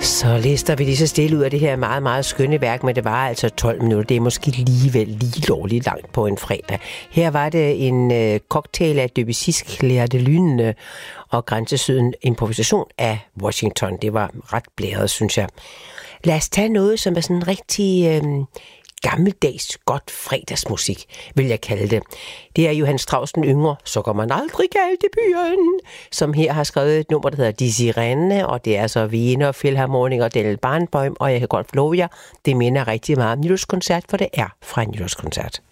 Så lister vi lige så stille ud af det her meget, meget skønne værk, men det var altså 12 minutter. Det er måske alligevel lige lovligt langt på en fredag. Her var det en cocktail af Debussy's Clair de Lune og Grænsesyden improvisation af Washington. Det var ret blæret, synes jeg. Lad os tage noget, som er sådan rigtig gammeldags godt fredagsmusik, vil jeg kalde det. Det er Johann Strauss den yngre, så går man aldrig galt i byen, som her har skrevet et nummer, der hedder Die Sirene, og det er så Wiener Philharmoniker Daniel Barenboim, og jeg kan godt love jer, det minder rigtig meget om nytårskoncert, for det er fra en nytårskoncert.